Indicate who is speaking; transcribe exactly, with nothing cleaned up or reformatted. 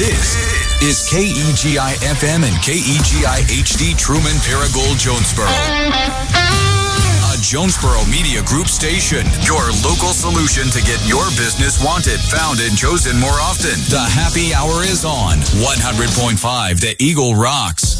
Speaker 1: This is K E G I F M and K E G I H D Truman Paragould Jonesboro. A Jonesboro Media Group station. Your local solution to get your business wanted, found, and chosen more often. The happy hour is on. one hundred point five The Eagle rocks.